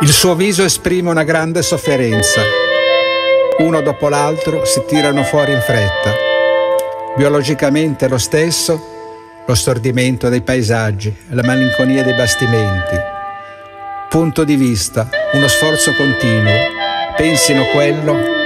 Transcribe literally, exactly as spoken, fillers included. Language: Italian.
Il suo viso esprime una grande sofferenza. Uno dopo l'altro si tirano fuori in fretta. Biologicamente lo stesso, lo stordimento dei paesaggi, la malinconia dei bastimenti. Punto di vista, uno sforzo continuo. Pensino quello